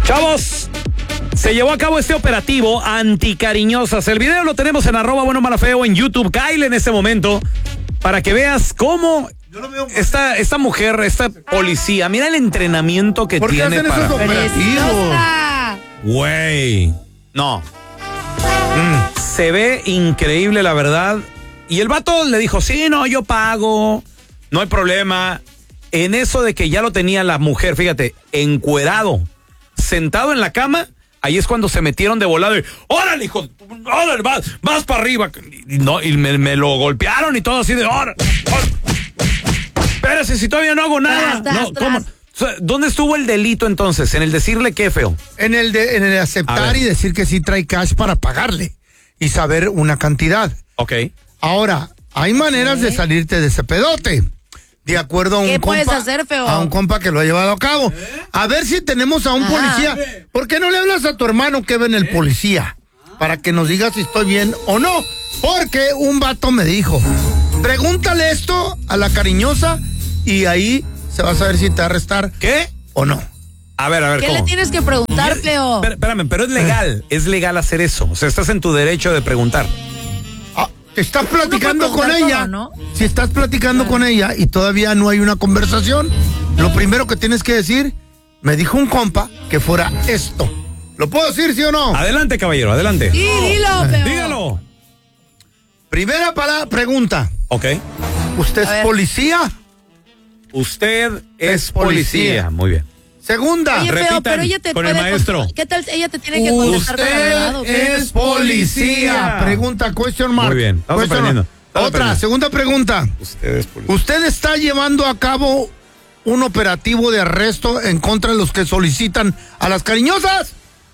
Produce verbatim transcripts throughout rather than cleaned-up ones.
Chavos, se llevó a cabo este operativo anticariñosas. El video lo tenemos en arroba bueno mala feo en YouTube. Cáele en este momento para que veas cómo esta, esta mujer, esta policía, mira el entrenamiento que ¿Por qué tiene hacen para... esos operativos? Güey, no. Mm, se ve increíble, la verdad. Y el vato le dijo, sí, no, yo pago, no hay problema. En eso de que ya lo tenía la mujer, fíjate, encuerado, sentado en la cama, ahí es cuando se metieron de volado y, órale, hijo, órale, vas, vas para arriba. Y, no, y me, me lo golpearon y todo así de, órale, órale. Espérate, si todavía no hago nada. Tras, No, tras, ¿cómo? tras. O sea, ¿dónde estuvo el delito entonces? ¿En el decirle qué, feo? En el de, en el aceptar y decir que sí trae cash para pagarle y saber una cantidad. Ok. Ahora, hay maneras de salirte de ese pedote. De acuerdo a un ¿Qué compa, puedes hacer, feo? a un compa que lo ha llevado a cabo. A ver si tenemos a un Ajá. policía. ¿Por qué no le hablas a tu hermano que ve en el policía? Para que nos diga si estoy bien o no. Porque un vato me dijo, pregúntale esto a la cariñosa y ahí se va a saber si te va a arrestar. ¿Qué? ¿O no? A ver, a ver, ¿Qué ¿cómo? le tienes que preguntar, feo? Espera- Espérame, pero es legal, es legal hacer eso. O sea, estás en tu derecho de preguntar. Ah, estás platicando puede con preguntar ella. todo, ¿no? Si estás platicando Ah. con ella y todavía no hay una conversación, lo primero que tienes que decir, me dijo un compa que fuera esto. ¿Lo puedo decir, sí o no? Adelante, caballero, adelante. Sí, dilo, feo. Dígalo. Primera para pregunta. Ok. ¿Usted A es ver. policía? Usted es, Es policía. policía. Muy bien. Segunda. Oye, feo, repitan pero ella te con el puede maestro. contestar- ¿Qué tal? Ella te tiene que contestar con la verdad, ¿o qué? Usted es policía. Pregunta, question mark. Muy bien, estamos Question aprendiendo. mark. Estamos Otra, aprendiendo. segunda pregunta. Usted es policía. ¿Usted está llevando a cabo un operativo de arresto en contra de los que solicitan a las cariñosas?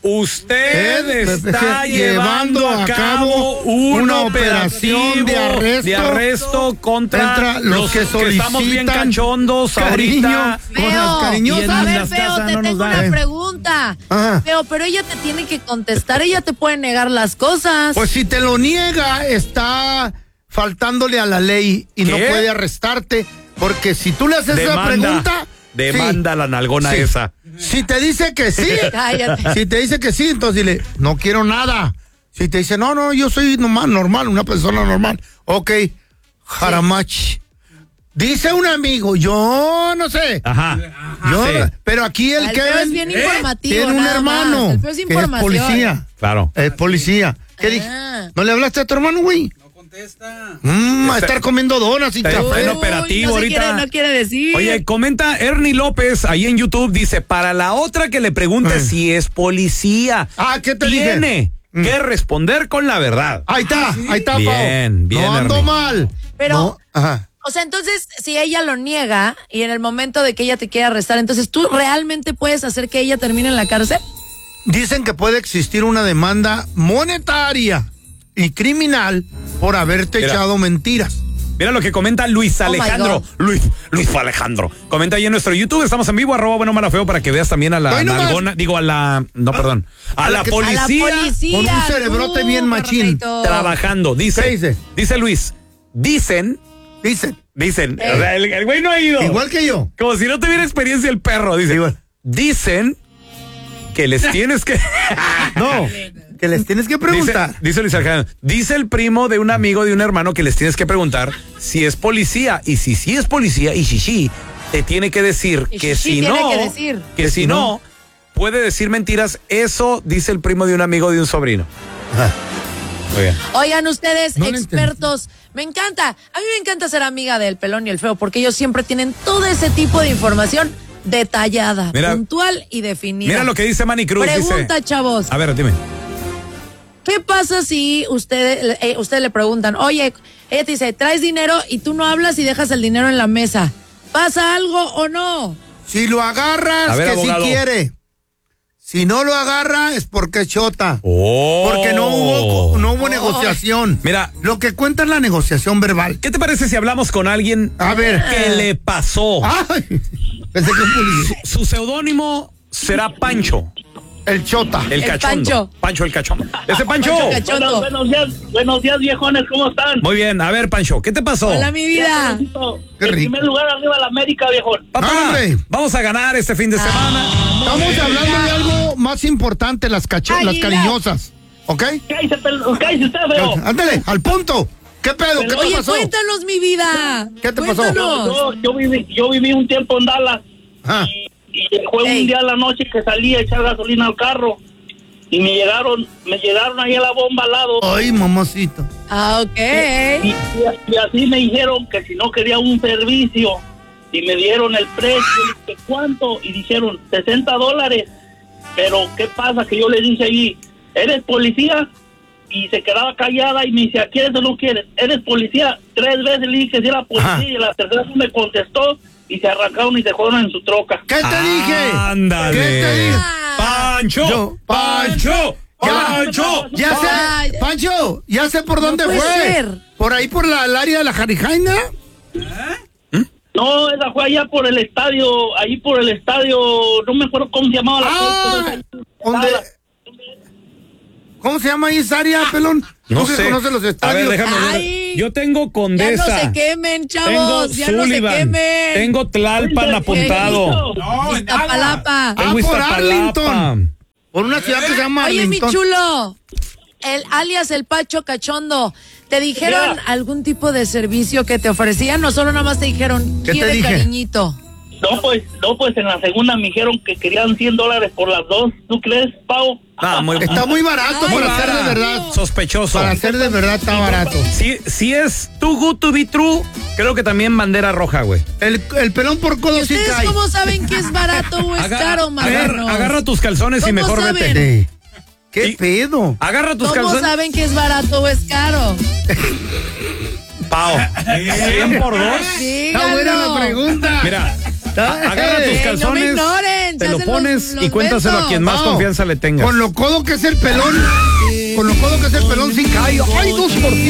Usted Eh, está eh, llevando a cabo una operación de arresto, de arresto contra contra los que estamos bien solicitan cachondos cariño. ahorita. Con las Feo, cariñosas. a en ver, las feo, casas te no nos tengo dan. una pregunta. Ajá. Feo, pero ella te tiene que contestar, ella te puede negar las cosas. Pues si te lo niega, está faltándole a la ley y no ¿Qué? puede arrestarte. Porque si tú le haces esa Demanda, pregunta. demanda sí, la nalgona sí. esa. Si te dice que sí, Cállate. si te dice que sí, entonces dile, no quiero nada. Si te dice, no, no, yo soy normal, normal, una persona normal. Ok, jaramach. Dice un amigo, yo no sé. Ajá. Yo, Sí. pero aquí el El que feo es bien informativo, tiene un nada hermano más. El feo es que es información. policía. Claro. Es policía. ¿Qué Ah. dije? ¿No le hablaste a tu hermano, güey? No contesta. Mm, a Está- estar comiendo donas y está- café. en Uy, operativo no se ahorita. quiere- no quiere decir. Oye, comenta Ernie López ahí en YouTube, dice, para la otra que le pregunte Eh. si es policía, Ah, ¿qué te dije? tiene que responder con la verdad. Ahí está, ahí está, Bien, Pao. bien, No ando Ernie. mal. Pero- No, ajá. O sea, entonces, si ella lo niega y en el momento de que ella te quiera arrestar, entonces tú realmente puedes hacer que ella termine en la cárcel. Dicen que puede existir una demanda monetaria y criminal por haberte Mira. echado mentiras. Mira lo que comenta Luis Oh my Alejandro. God. Luis, Luis Alejandro. Comenta ahí en nuestro YouTube, estamos en vivo, arroba bueno mala feo, para que veas también a la Hoy nomás. nalgona, digo a la, no, perdón, a, a la la, que- a la policía, A la policía. con un cerebrote tú, bien machín. Carnalito. trabajando. Dice, ¿Qué dice? dice Luis, dicen, Dicen, dicen, Eh. o sea, el, el güey no ha ido. igual que yo. Como si no tuviera experiencia el perro, dice. Igual. Dicen que les tienes que... No, que les tienes que preguntar. Dice, dice Luis Alejandro, dice el primo de un amigo de un hermano que les tienes que preguntar si es policía. Y si sí es policía, y si sí, te tiene que decir Y que si sí si tiene no, que decir. que si no, puede decir mentiras. Eso dice el primo de un amigo de un sobrino. Ajá. Muy bien. Oigan, ustedes, No lo expertos, me encanta, a mí me encanta ser amiga del pelón y el feo, porque ellos siempre tienen todo ese tipo de información detallada, Mira- puntual y definida. Mira lo que dice Manny Cruz. Pregunta, dice, chavos. a ver, dime. ¿Qué pasa si ustedes eh, ustedes le preguntan, oye, ella te dice, traes dinero y tú no hablas y dejas el dinero en la mesa? ¿Pasa algo o no? Si lo agarras, A ver, que abogado. si quiere. Si no lo agarra, es porque es chota. Oh. Porque no hubo, no hubo negociación. Mira. Lo que cuenta es la negociación verbal. ¿Qué te parece si hablamos con alguien A ver. que le pasó? Ay, pensé que un policía. Su seudónimo será Pancho. El chota. El, El cachondo. Pancho. el cachondo. Ese Pancho. Pancho Cachondo. Buenos, buenos días, buenos días, viejones, ¿cómo están? Muy bien, a ver, Pancho, ¿qué te pasó? Hola, mi vida. Qué En rico. primer lugar, arriba la América, viejón. Papá, ¡Hombre! vamos a ganar este fin de semana. Estamos hablando de algo más importante, las, cacho- las Águila. cariñosas. ¿Ok? Cállese, pel- cállese usted, feo. Ándale, al punto. ¿Qué pedo? ¿Qué te Oye, pasó? cuéntanos, mi vida. ¿Qué te pasó? Cuéntanos. Yo, yo, viví, yo viví un tiempo en Dallas. Ah. Y, y fue Ey. un día a la noche que salí a echar gasolina al carro. Y me llegaron, me llegaron ahí a la bomba al lado. Ay, mamacita. Ah, ok. Y, y- y así me dijeron que si no quería un servicio. Y me dieron el precio. Y dije, ¿cuánto? Y dijeron, sesenta dólares. Pero, ¿qué pasa? Que yo le dije ahí, ¿eres policía? Y se quedaba callada y me decía, ¿quieres o no quieres? ¿Eres policía? Tres veces le dije que sí era policía. Ajá. Y la tercera vez me contestó y se arrancaron y se fueron en su troca. ¿Qué te dije? Ándale. ¿Qué te dije? Pancho, Yo- Pancho, Pancho. Ya Ay. sé, Pancho, ya sé por No dónde puede fue. ser. Por ahí, por la, el área de la Jarijaina. No, esa fue allá por el estadio, ahí por el estadio, no me acuerdo cómo se llamaba la Ah, cosa. ¿dónde? ¿Cómo se llama ahí esa área, pelón? No ¿Tú que sé. conoces los A ver, estadios? déjame ver. Ay. Yo tengo Ya Condesa. no se quemen, Tengo chavos. Ya no se Sullivan. quemen. Tengo Tlalpan apuntado. No, Iztapalapa. Ah, Tengo por Iztapalapa. Arlington. Por una ciudad que se llama Oye, mi Arlington. chulo. El alias el Pacho Cachondo. ¿Te dijeron Ya. algún tipo de servicio que te ofrecían o solo nada más te dijeron, ¿Qué te quiere dije? cariñito? no, pues, no, pues en la segunda me dijeron que querían cien dólares por las dos. ¿Tú crees, Pau? Ah, muy, Está muy barato Ay, para muy ser de barato. verdad. Sospechoso. Para ser de verdad está barato. Si, si es too good to be true, creo que también bandera roja, güey. El, el pelón por ¿Y codo sí ustedes cae. cómo saben que es barato o es Aga- caro, agarra, marranos? agarra tus calzones y ¿Cómo mejor saben? vete. Sí. ¿Qué Y- pedo? Agarra tus ¿Cómo calzones. saben que es barato o es caro? Pao. cien por dos. Está buena la pregunta. Mira, Está- agarra tus Ey, no me calzones, ignoren, te se lo hacen pones los- los y cuéntaselo a quien más Pao, confianza le tengas. Con lo codo que es el pelón. Con lo codo que es el pelón sí cae. Ay, dos por ciento.